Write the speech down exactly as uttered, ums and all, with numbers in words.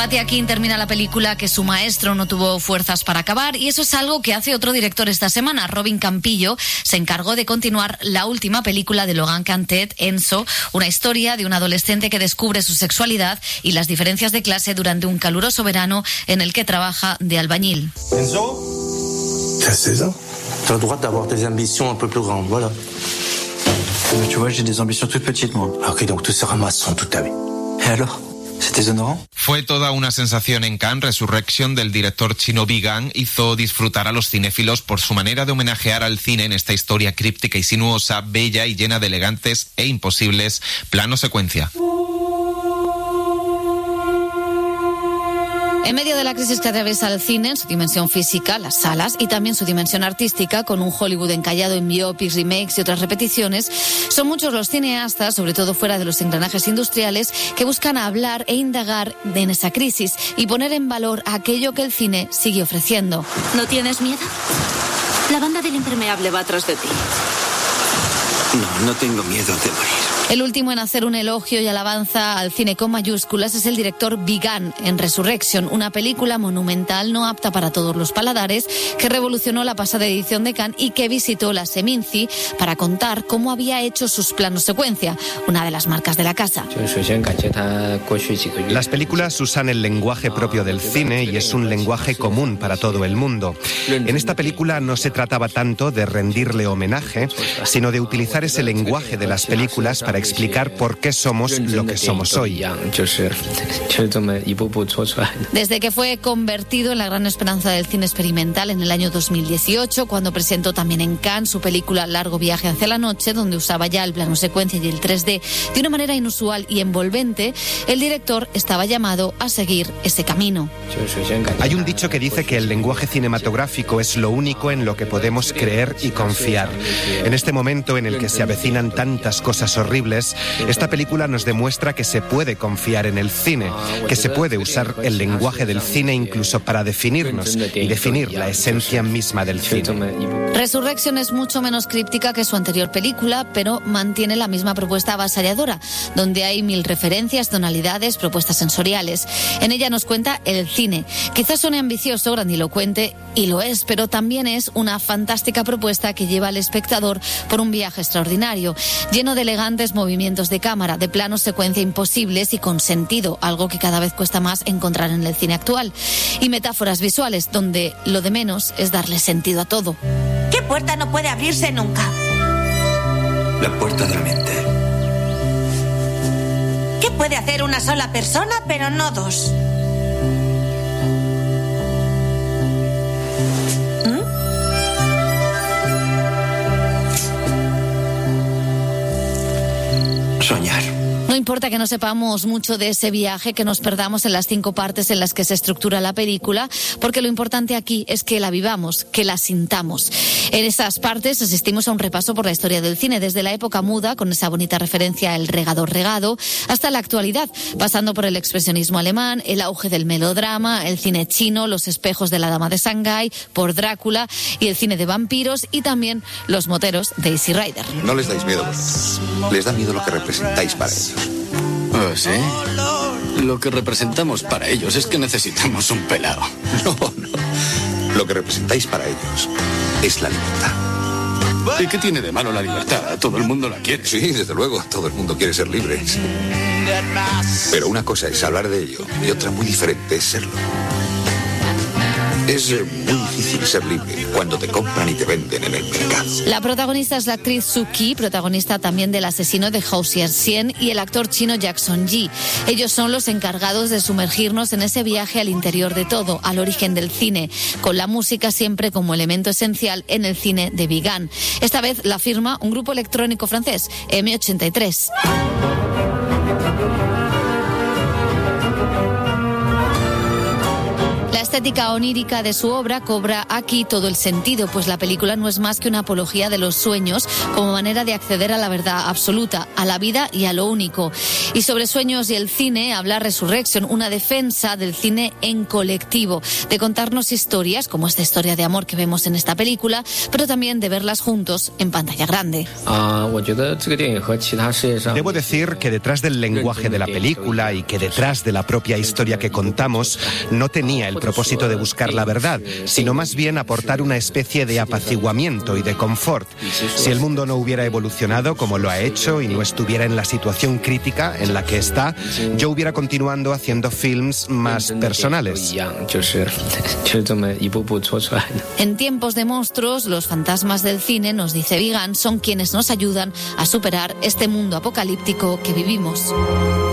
Fatih Akin termina la película que su maestro no tuvo fuerzas para acabar, y eso es algo que hace otro director esta semana. Robin Campillo se encargó de continuar la última película de Logan Cantet, Enzo, una historia de un adolescente que descubre su sexualidad y las diferencias de clase durante un caluroso verano en el que trabaja de albañil. Enzo, t'as seize ans. T'as le droit d'avoir des ambitions un peu plus grandes, voilà. Mais tu vois, j'ai des ambitions toutes petites, moi. Ok, donc tu seras maçon toute ta vie. Et alors? ¿C'est déshonorant? Fue toda una sensación en Cannes. Resurrection, del director chino Bi Gan, hizo disfrutar a los cinéfilos por su manera de homenajear al cine en esta historia críptica y sinuosa, bella y llena de elegantes e imposibles plano secuencia. En medio de la crisis que atraviesa el cine, en su dimensión física, las salas, y también su dimensión artística, con un Hollywood encallado en biopics, remakes y otras repeticiones, son muchos los cineastas, sobre todo fuera de los engranajes industriales, que buscan hablar e indagar en esa crisis y poner en valor aquello que el cine sigue ofreciendo. ¿No tienes miedo? La banda del impermeable va atrás de ti. No, no tengo miedo de morir. El último en hacer un elogio y alabanza al cine con mayúsculas es el director Bi Gan en Resurrection, una película monumental no apta para todos los paladares que revolucionó la pasada edición de Cannes y que visitó la Seminci para contar cómo había hecho sus planos secuencia, una de las marcas de la casa. Las películas usan el lenguaje propio del cine y es un lenguaje común para todo el mundo. En esta película no se trataba tanto de rendirle homenaje, sino de utilizar ese lenguaje de las películas para explicar por qué somos lo que somos hoy. Desde que fue convertido en la gran esperanza del cine experimental en el año dos mil dieciocho, cuando presentó también en Cannes su película Largo viaje hacia la noche, donde usaba ya el plano secuencia y el tres D de una manera inusual y envolvente, el director estaba llamado a seguir ese camino. Hay un dicho que dice que el lenguaje cinematográfico es lo único en lo que podemos creer y confiar. En este momento en el que se avecinan tantas cosas horribles, esta película nos demuestra que se puede confiar en el cine, que se puede usar el lenguaje del cine incluso para definirnos y definir la esencia misma del cine. Resurrection es mucho menos críptica que su anterior película, pero mantiene la misma propuesta avasalladora, donde hay mil referencias, tonalidades, propuestas sensoriales. En ella nos cuenta el cine. Quizás suene ambicioso, grandilocuente, y lo es, pero también es una fantástica propuesta que lleva al espectador por un viaje extraordinario, lleno de elegantes movimientos de cámara, de planos secuencia imposibles y con sentido, algo que cada vez cuesta más encontrar en el cine actual, y metáforas visuales, donde lo de menos es darle sentido a todo. ¿Qué puerta no puede abrirse nunca? La puerta de la mente. ¿Qué puede hacer una sola persona, pero no dos? Soñar. No importa que no sepamos mucho de ese viaje, que nos perdamos en las cinco partes en las que se estructura la película, porque lo importante aquí es que la vivamos, que la sintamos. En esas partes asistimos a un repaso por la historia del cine, desde la época muda, con esa bonita referencia al regador regado, hasta la actualidad, pasando por el expresionismo alemán, el auge del melodrama, el cine chino, los espejos de la Dama de Shanghái, por Drácula y el cine de vampiros, y también los moteros de Easy Rider. No les dais miedo, les da miedo lo que representáis para ellos. Oh, ¿sí? Lo que representamos para ellos es que necesitamos un pelao. No, no. Lo que representáis para ellos es la libertad. ¿Y qué tiene de malo la libertad? Todo el mundo la quiere. Sí, desde luego, todo el mundo quiere ser libre. Pero una cosa es hablar de ello y otra muy diferente es serlo. Es muy difícil ser libre cuando te compran y te venden en el mercado. La protagonista es la actriz Suu Kyi, protagonista también del Asesino de Housier Cien, y el actor chino Jackson Ji. Ellos son los encargados de sumergirnos en ese viaje al interior de todo, al origen del cine, con la música siempre como elemento esencial en el cine de Bi Gan. Esta vez la firma un grupo electrónico francés, eme ochenta y tres. La estética onírica de su obra cobra aquí todo el sentido, pues la película no es más que una apología de los sueños como manera de acceder a la verdad absoluta, a la vida y a lo único. Y sobre sueños y el cine habla Resurrection, una defensa del cine en colectivo, de contarnos historias como esta historia de amor que vemos en esta película, pero también de verlas juntos en pantalla grande. Debo decir que detrás del lenguaje de la película y que detrás de la propia historia que contamos no tenía el propósito de buscar la verdad, sino más bien aportar una especie de apaciguamiento y de confort. Si el mundo no hubiera evolucionado como lo ha hecho y no estuviera en la situación crítica en la que está, yo hubiera continuado haciendo films más personales. En tiempos de monstruos, los fantasmas del cine, nos dice Vigan, son quienes nos ayudan a superar este mundo apocalíptico que vivimos.